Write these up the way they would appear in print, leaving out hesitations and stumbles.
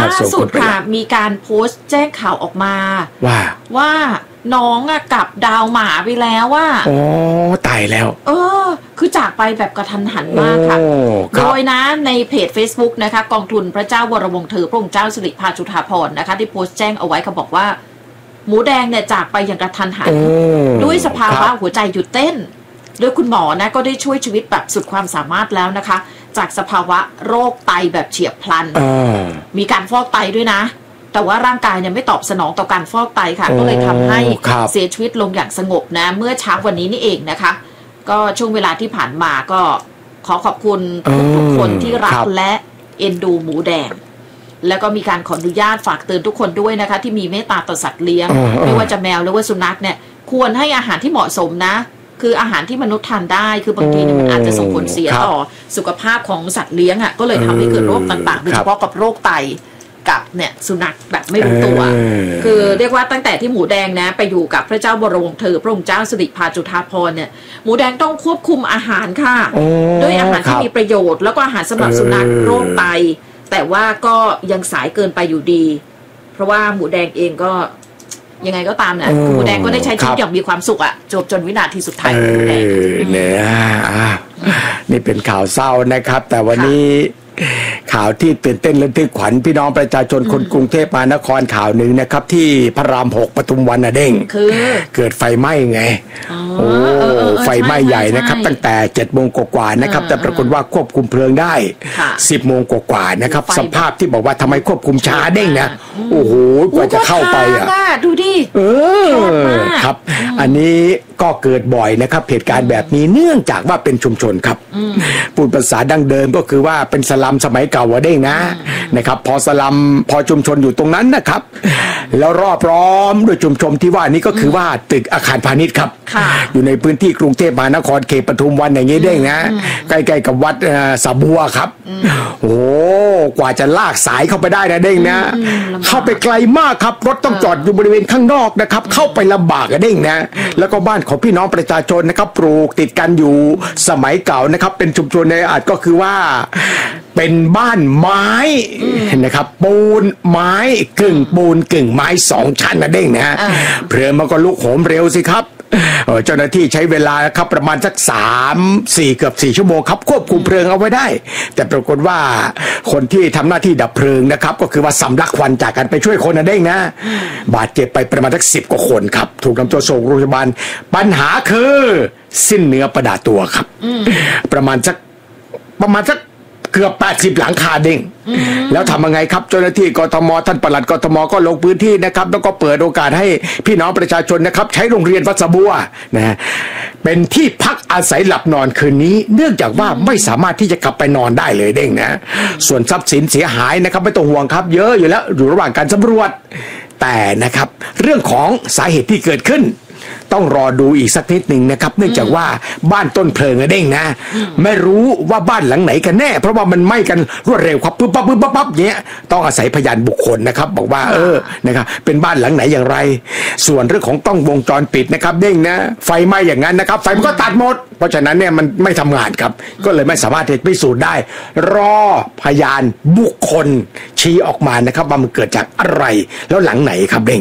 ล่าสุดค่ะมีการโพสต์แจ้งข่าวออกมาว่าน้องกลับดาวหมาไปแล้วว่าโอ้ตายแล้วคือจากไปแบบกระทันหันมากค่ะโดยนะในเพจ Facebook นะคะกองทุนพระเจ้าวรวงศ์เธอพระองค์เจ้าสิริภาจุฑาภรณ์นะคะที่โพสต์แจ้งเอาไว้เขาบอกว่าหมูแดงเนี่ยจากไปอย่างกระทันหันด้วยสภาวะหัวใจหยุดเต้นโดยคุณหมอนะก็ได้ช่วยชีวิตแบบสุดความสามารถแล้วนะคะจากสภาวะโรคไตแบบเฉียบพลันมีการฟอกไตด้วยนะแต่ว่าร่างกายเนี่ยไม่ตอบสนองต่อการฟอกไตค่ะก็เลยทำให้เสียชีวิตลงอย่างสงบนะเมื่อเช้าวันนี้นี่เองนะคะก็ช่วงเวลาที่ผ่านมาก็ขอขอบคุณทุกคนที่รักและเอ็นดูหมูแดงแล้วก็มีการขออนุญาตฝากเตือนทุกคนด้วยนะคะที่มีเมตตาต่อสัตว์เลี้ยงไม่ว่าจะแมวหรือว่าสุนัขเนี่ยควรให้อาหารที่เหมาะสมนะคืออาหารที่มนุษย์ทานได้คือบางทีเนี่ยมันอาจจะส่งผลเสียต่อสุขภาพของสัตว์เลี้ยงก็เลยทำให้เกิดโรคต่างๆโดยเฉพาะกับโรคไตกับเนี่ยสุนัขแบบไม่รู้ตัวคือเรียกว่าตั้งแต่ที่หมูแดงนะไปอยู่กับพระเจ้าบรมเธอพระองค์เจ้าสิริภาจุฑาภรณ์เนี่ยหมูแดงต้องควบคุมอาหารค่ะด้วยอาหารที่มีประโยชน์แล้วก็อาหารสำหรับสุนัขโรคไตแต่ว่าก็ยังสายเกินไปอยู่ดีเพราะว่าหมูแดงเองก็ยังไงก็ตามนะหมูแดงก็ได้ใช้ชีวิตอย่างมีความสุขจนวินาทีสุดท้ายของหมูแดงเนี่ยนี่เป็นข่าวเศร้านะครับแต่วันนี้ข่าวที่ตื่นเต้นระทึกขวัญพี่น้องประชาชนคนกรุงเทพมหานครข่าวหนึ่งนะครับที่พระราม 6ปทุมวันเด้งเกิดไฟไหม้ไงไฟไหม้ใหญ่นะครับตั้งแต่7 โมงกว่าๆนะครับแต่ปรากฏว่าควบคุมเพลิงได้10 โมงกว่าๆนะครับสภาพที่บอกว่าทำไมควบคุมช้าเด้งนะโอ้โหกว่าจะเข้าไปดูดิครับอันนี้ก็เกิดบ่อยนะครับเหตุการณ์แบบนี้เนื่องจากว่าเป็นชุมชนครับพูดภาษาดั้งเดิมก็คือว่าเป็นสลัมสมัยเก่าเด้งนะครับพอสลัมพอชุมชนอยู่ตรงนั้นนะครับแล้วรอบล้อมด้วยชุมชนที่ว่านี้ก็คือว่าตึกอาคารพาณิชย์ครับอยู่ในพื้นที่กรุงเทพมหานครเขตปทุมวันอย่างนี้เด้งนะใกล้ๆกับวัดสะบัวครับโอ้กว่าจะลากสายเข้าไปได้นะเด้งนะเข้าไปไกลมากครับรถต้องจอดอยู่บริเวณข้างนอกนะครับเข้าไปลำบากเด้งนะแล้วก็บ้านของพี่น้องประชาชนนะครับปลูกติดกันอยู่สมัยเก่านะครับเป็นชุมชนในอาจก็คือว่าเป็นบ้านไม้นะครับปูนไม้กึ่งปูนกึ่งไม้2 ชั้นนะเด้งนะเพลิงมันก็ลุกโหมเร็วสิครับเจ้าหน้าที่ใช้เวลาครับประมาณสัก3-4เกือบ4 ชั่วโมงครับควบคุมเพลิงเอาไว้ได้แต่ปรากฏว่าคนที่ทำหน้าที่ดับเพลิงนะครับก็คือว่าสำลักควันจากการไปช่วยคนนะเด้งนะบาดเจ็บไปประมาณสัก10 กว่าคนครับถูกนำตัวส่งโรงพยาบาลปัญหาคือสิ้นเนื้อประดาตัวครับประมาณสักเกือบ80 หลังคาเด้งแล้วทำยังไงครับเจ้าหน้าที่กทมท่านปลัดกทมก็ลงพื้นที่นะครับแล้วก็เปิดโอกาสให้พี่น้องประชาชนนะครับใช้โรงเรียนวัดสะบัวนะเป็นที่พักอาศัยหลับนอนคืนนี้เนื่องจากว่าไม่สามารถที่จะกลับไปนอนได้เลยเด้งนะส่วนทรัพย์สินเสียหายนะครับไม่ต้องห่วงครับเยอะอยู่แล้วอยู่ระหว่างการสำรวจแต่นะครับเรื่องของสาเหตุที่เกิดขึ้นต้องรอดูอีกสักนิดหนึ่งนะครับเนื่องจากว่าบ้านต้นเพลิงเด้งนะไม่รู้ว่าบ้านหลังไหนกันแน่เพราะว่ามันไหม้กันรวดเร็วครับปึ๊บปั๊บปึ๊บปั๊บเงี้ยต้องอาศัยพยานบุคคลนะครับบอกว่านะครับเป็นบ้านหลังไหนอย่างไรส่วนเรื่องของกล้องวงจรปิดนะครับเด้งนะไฟไหม้อย่างนั้นนะครับไฟมันก็ตัดหมดเพราะฉะนั้นเนี่ยมันไม่ทำงานครับก็เลยไม่สามารถพิสูจน์ได้รอพยานบุคคลชี้ออกมานะครับว่ามันเกิดจากอะไรแล้วหลังไหนครับเด้ง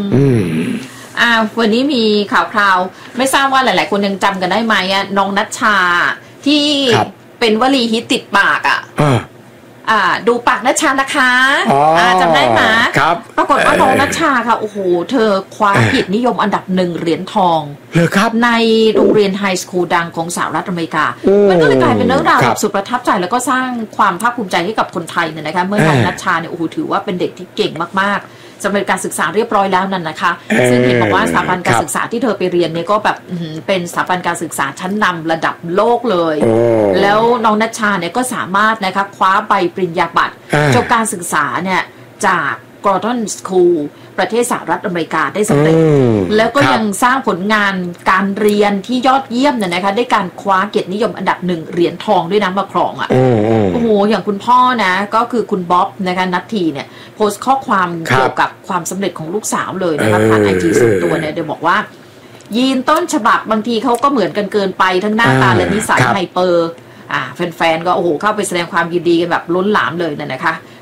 วันนี้มีข่าวคราวไม่ทราบว่าหลายๆคนยังจำกันได้ไหมน้องนัชชาที่เป็นวลีฮิตติดปากดูปากนัชชานะคะจำได้ไหมปรากฏว่าน้องนัชชาค่ะโอ้โหเธอคว้าเกียรตินิยมอันดับ1 เหรียญทองเลยครับในโรงเรียนไฮสคูลดังของสหรัฐอเมริกามันก็เลยกลายเป็นเรื่องราวแบบสุดประทับใจแล้วก็สร้างความภาคภูมิใจให้กับคนไทยเนี่ยนะคะเมื่อน้องนัชชาเนี่ยโอ้โหถือว่าเป็นเด็กที่เก่งมากๆสำเร็จการศึกษาเรียบร้อยแล้วนั่นนะคะซึ่งเห็นบอกว่าสถาบันการศึกษาที่เธอไปเรียนเนี่ยก็แบบเป็นสถาบันการศึกษาชั้นนำระดับโลกเลยแล้วน้องนัชชาเนี่ยก็สามารถนะคะคว้าใบปริญญาบัตรจบการศึกษาเนี่ยจากกอร์ดอนสคูลประเทศสหรัฐอเมริกาได้สำเร็จแล้วก็ยังสร้างผลงานการเรียนที่ยอดเยี่ยมเนี่ยนะคะได้การคว้าเกียรตินิยมอันดับ1 เหรียญทองด้วยนะมาครองโอ้โหอย่างคุณพ่อนะก็คือคุณบ๊อบนะคะนัททีเนี่ยโพสต์ข้อความเกี่ยวกับความสำเร็จของลูกสาวเลยนะคะผ่านIGส่วนตัวเนี่ยเดี๋ยวบอกว่ายีนต้นฉบับบางทีเขาก็เหมือนกันเกินไปทั้งหน้าตาและนิสัยไฮเปอร์แฟนๆก็โอ้โหเข้าไปแสดงความยินดีกันแบบล้นหลามเลยนะคะ